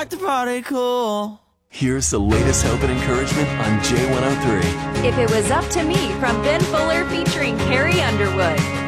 the party cool. Here's the latest hope and encouragement on J103. If It Was Up to Me from Ben Fuller featuring Carrie Underwood.